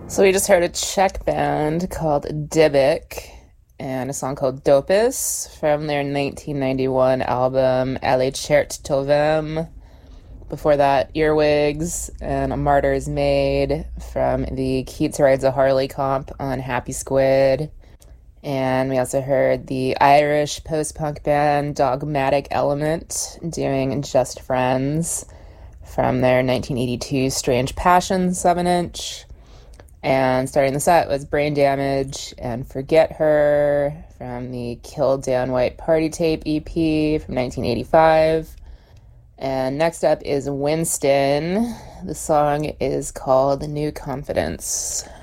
So we just heard a Czech band called Dybbuk and a song called Dopus from their 1991 album Ale Čert Tovem. Before that, Earwigs and A Martyr's Maid from the Keats Rides a Harley comp on Happy Squid. And we also heard the Irish post-punk band Dogmatic Element doing Just Friends from their 1982 Strange Passions 7-inch. And starting the set was Brain Damage and Forget Her from the Kill Dan White Party Tape EP from 1985. And next up is Winston. The song is called New Confidence.